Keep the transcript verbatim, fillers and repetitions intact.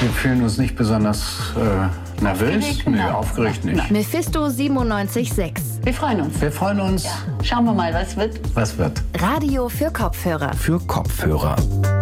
Wir fühlen uns nicht besonders äh, nervös. Genau. Nee, aufgeregt nicht. Nein. Mephisto siebenundneunzig Komma sechs. Wir freuen uns. Wir freuen uns. Ja. Schauen wir mal, was wird. Was wird? Radio für Kopfhörer. Für Kopfhörer.